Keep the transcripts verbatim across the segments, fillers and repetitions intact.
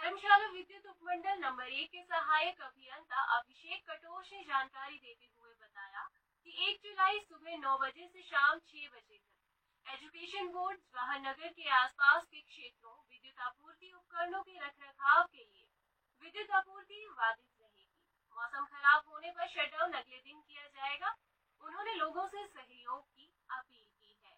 धर्मशाला विद्युत उपमंडल नंबर एक के सहायक अभियंता अभिषेक कटोच ने जानकारी देते हुए बताया कि एक जुलाई सुबह नौ बजे से शाम छह बजे तक एजुकेशन बोर्ड जवाहर के आसपास के क्षेत्रों विद्युत आपूर्ति उपकरणों के रखरखाव के लिए विद्युत आपूर्ति बाधित रहेगी। मौसम खराब होने पर शटडाउन अगले दिन किया जाएगा। उन्होंने लोगों से सहयोग की अपील की है।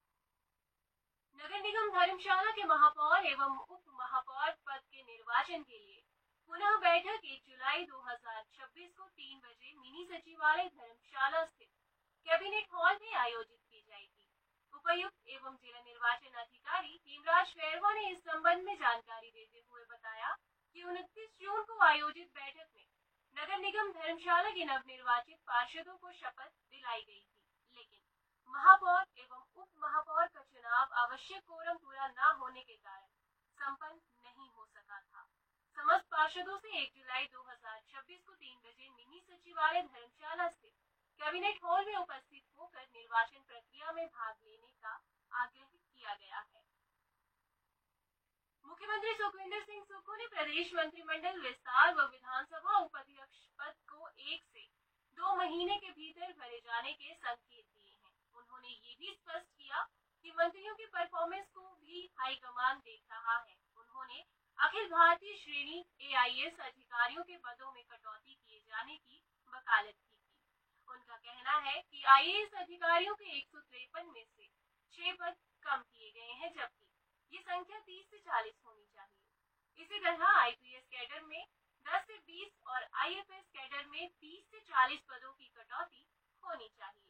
नगर निगम धर्मशाला के महापौर एवं उप महापौर पद के निर्वाचन के लिए पुनः बैठक एक जुलाई दो हज़ार छब्बीस को तीन बजे मिनी सचिवालय धर्मशाला स्थित कैबिनेट हॉल में आयोजित की जाएगी। उपायुक्त एवं जिला निर्वाचन अधिकारी हेमराज शैरवा ने इस संबंध में जानकारी देते हुए बताया कि उनतीस जून को आयोजित बैठक में नगर निगम धर्मशाला के नवनिर्वाचित पार्षदों को शपथ दिलाई गई थी, लेकिन महापौर एवं उप महापौर का चुनाव आवश्यक कोरम पूरा न होने के कारण संपन्न नहीं हो सका था। समस्त पार्षदों से एक जुलाई दो हज़ार छब्बीस को तीन बजे मिनी सचिवालय धर्मशाला स्थित कैबिनेट हॉल में उपस्थित होकर निर्वाचन प्रक्रिया में भाग लेने का आग्रह किया गया है। मुख्यमंत्री सुखविंदर सिंह सुक्खू ने प्रदेश मंत्रिमंडल विस्तार व विधानसभा उपाध्यक्ष पद को एक से दो महीने के भीतर भरे जाने के संकेत दिए हैं। उन्होंने ये भी स्पष्ट किया कि मंत्रियों की परफॉर्मेंस को भी हाईकमान देख रहा है। उन्होंने अखिल भारतीय श्रेणी ए आई एस अधिकारियों के पदों में कटौती किए जाने की वकालत भी की। उनका कहना है कि आई ए एस अधिकारियों के एक सौ तिरपन में से छह पद कम किए गए हैं, जबकि ये संख्या तीस से चालीस होनी चाहिए। इसी तरह आई पी एस कैडर में दस से बीस और आई एफ एस कैडर में तीस से चालीस पदों की कटौती होनी चाहिए।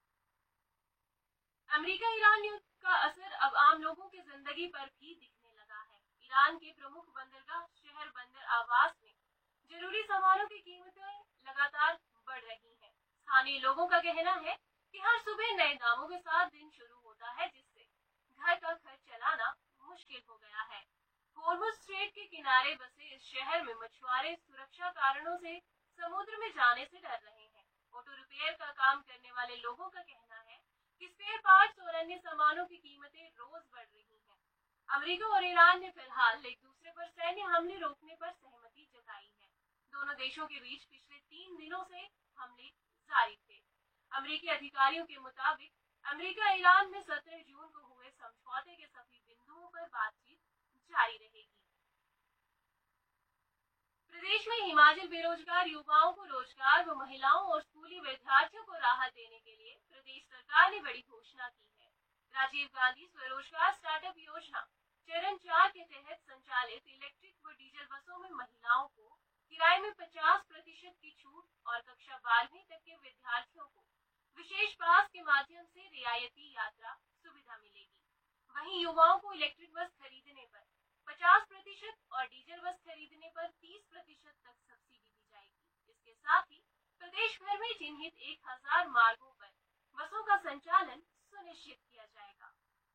अमेरिका ईरान युद्ध का असर अब आम लोगों की जिंदगी पर भी दिखने लगा है। ईरान के प्रमुख बंदरगाह शहर बंदर आवास में जरूरी सामानों की कीमतें लगातार बढ़ रही हैं। स्थानीय लोगों का कहना है कि हर सुबह नए दामों के साथ दिन शुरू होता है, जिससे घर का खर्च चलाना मुश्किल हो गया है। होर्मुज स्ट्रेट के किनारे बसे इस शहर में मछुआरे सुरक्षा कारणों से समुद्र में जाने से डर रहे हैं। ऑटो रिपेयर का काम करने वाले लोगों का कहना है कि स्पेयर पार्ट्स और अन्य सामानों की कीमतें रोज बढ़ रही हैं। अमेरिका और ईरान ने फिलहाल एक दूसरे पर सैन्य हमले रोकने पर सहमति जताई है। दोनों देशों के बीच पिछले तीन दिनों से हमले जारी थे। अमेरिकी अधिकारियों के मुताबिक अमेरिका ईरान में सत्रह जून को हुए समझौते के सभी बिंदुओं पर बातचीत जारी रहेगी। प्रदेश में हिमाचल बेरोजगार युवाओं को रोजगार व महिलाओं और स्कूली विद्यार्थियों को राहत देने के लिए प्रदेश सरकार ने बड़ी घोषणा की है। राजीव गांधी स्वरोजगार स्टार्टअप योजना चरण चार के तहत संचालित इलेक्ट्रिक व डीजल बसों में महिलाओं को किराए में पचास प्रतिशत की छूट और कक्षा बारहवीं तक के विद्यार्थियों को विशेष पास के माध्यम से रियायती यात्रा सुविधा मिलेगी। वहीं युवाओं को इलेक्ट्रिक बस खरीदने पर पचास प्रतिशत और डीजल बस खरीदने पर तीस प्रतिशत तक सब्सिडी दी जाएगी। इसके साथ ही प्रदेश भर में चिन्हित एक हजार मार्गों पर बसों का संचालन सुनिश्चित किया जाएगा।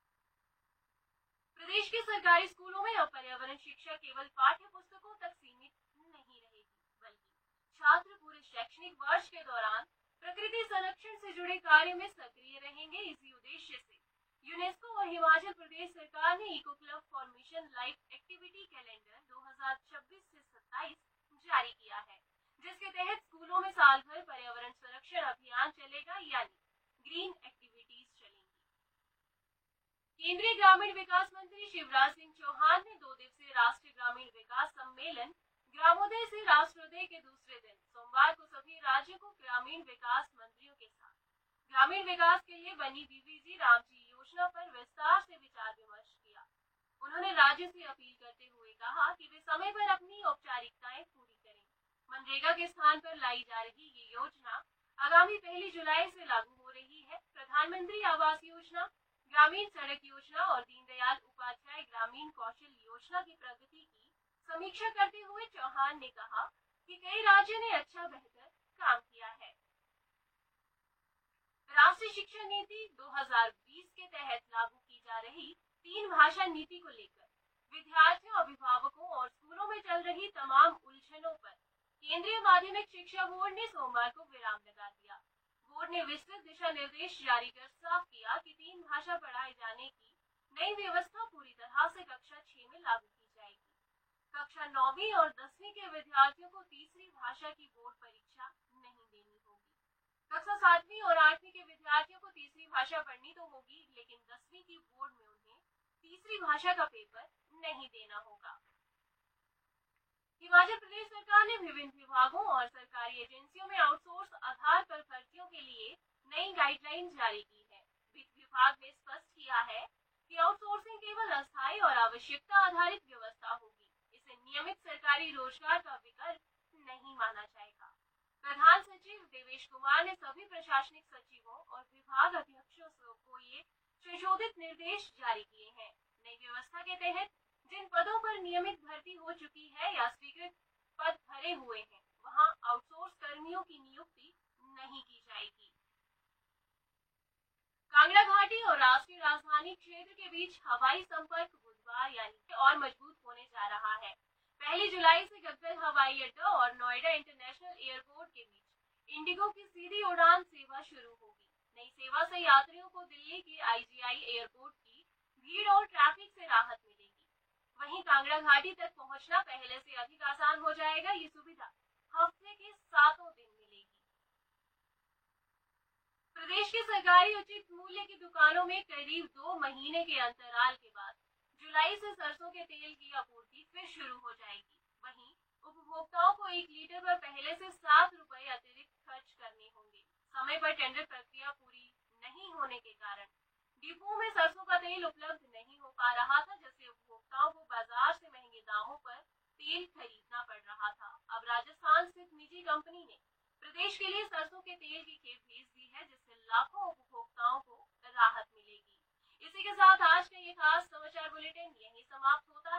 प्रदेश के सरकारी स्कूलों में अब पर्यावरण शिक्षा केवल पाठ्य पुस्तकों तक सीमित नहीं रहेगी, बल्कि छात्र पूरे शैक्षणिक वर्ष के दौरान प्रकृति संरक्षण से जुड़े कार्य में सक्रिय रहेंगे। इसी उद्देश्य से यूनेस्को और हिमाचल प्रदेश सरकार ने eco club for mission life activity calendar दो हज़ार छब्बीस से सत्ताईस जारी किया है, जिसके तहत स्कूलों में साल भर पर्यावरण संरक्षण अभियान चलेगा, यानी ग्रीन एक्टिविटीज चलेंगी। केंद्रीय ग्रामीण विकास मंत्री शिवराज सिंह चौहान ने दो दिवसीय राष्ट्रीय ग्रामीण विकास सम्मेलन ग्रामोदय से राष्ट्रोदय के दूसरे दिन सोमवार को सभी राज्यों को ग्रामीण विकास मंत्रियों के साथ ग्रामीण विकास के लिए बनी बीवीजी रामजी योजना पर विस्तार से विचार विमर्श किया। उन्होंने राज्य से अपील करते हुए कहा कि वे समय पर अपनी औपचारिकताएं पूरी करें। मनरेगा के स्थान पर लाई जा रही ये योजना आगामी पहली जुलाई से लागू हो रही है। प्रधानमंत्री आवास योजना, ग्रामीण सड़क योजना और दीनदयाल उपाध्याय ग्रामीण कौशल योजना की प्रगति की समीक्षा करते हुए चौहान ने कहा कि कई राज्यों ने अच्छा बेहतर काम किया है। राष्ट्रीय शिक्षा नीति दो हज़ार बीस के तहत लागू की जा रही तीन भाषा नीति को लेकर विद्यार्थियों, अभिभावकों और स्कूलों में चल रही तमाम उलझनों पर केंद्रीय माध्यमिक शिक्षा बोर्ड ने सोमवार को विराम लगा दिया। बोर्ड ने विस्तृत दिशा निर्देश जारी कर साफ किया कि तीन भाषा पढ़ाए जाने की नई व्यवस्था पूरी तरह से कक्षा छह में लागू की जाएगी। कक्षा कक्षा नौवीं और दसवीं के विद्यार्थियों को तीसरी भाषा की बोर्ड परीक्षा नहीं देनी होगी। कक्षा सातवीं और आठवीं के विद्यार्थियों को तीसरी भाषा पढ़नी तो होगी, लेकिन दसवीं की बोर्ड में उन्हें तीसरी भाषा का पेपर नहीं देना होगा। हिमाचल प्रदेश सरकार ने विभिन्न विभागों और सरकारी एजेंसियों में आउटसोर्स आधार पर भर्तियों के लिए नई गाइडलाइन जारी की है। वित्त विभाग ने स्पष्ट किया है कि आउटसोर्सिंग केवल अस्थायी और आवश्यकता आधारित व्यवस्था होगी। इसे नियमित सरकारी रोजगार का विकल्प नहीं माना जाएगा। प्रधान सचिव देवेश कुमार ने सभी प्रशासनिक सचिवों और विभाग अध्यक्षों को ये संशोधित निर्देश जारी किए हैं। नई व्यवस्था के तहत जिन पदों पर नियमित भर्ती हो चुकी है या स्वीकृत पद भरे हुए हैं, वहां आउटसोर्स कर्मियों की नियुक्ति नहीं की जाएगी। कांगड़ा घाटी और राष्ट्रीय राजधानी क्षेत्र के बीच हवाई संपर्क बुधवार यानी और मजबूत होने जा रहा है। पहली जुलाई से गग्गल हवाई अड्डा और नोएडा इंटरनेशनल एयरपोर्ट के बीच इंडिगो की सीधी उड़ान सेवा शुरू होगी। नई सेवा से यात्रियों को दिल्ली के आईजीआई एयरपोर्ट की भीड़ और ट्रैफिक से राहत मिलेगी। वहीं कांगड़ा घाटी तक पहुंचना पहले से अधिक आसान हो जाएगा। ये सुविधा हफ्ते के सातों दिन मिलेगी। प्रदेश के सरकारी उचित मूल्य की दुकानों में करीब दो महीने के अंतराल के बाद जुलाई से सरसों के तेल की आपूर्ति फिर शुरू हो जाएगी। वहीं उपभोक्ताओं को एक लीटर पर पहले से सात रुपए अतिरिक्त खर्च करने होंगे। समय पर टेंडर प्रक्रिया पूरी नहीं होने के कारण डिपो में सरसों का तेल उपलब्ध नहीं हो पा रहा था, जिससे उपभोक्ताओं को बाजार से महंगे दामों पर तेल खरीदना पड़ रहा था। अब राजस्थान स्थित निजी कंपनी ने प्रदेश के लिए सरसों के तेल की खेप भेज दी है, जिससे लाखों उपभोक्ताओं को राहत मिलेगी। इसी के साथ आज का ये खास समाचार बुलेटिन यहीं समाप्त होता है।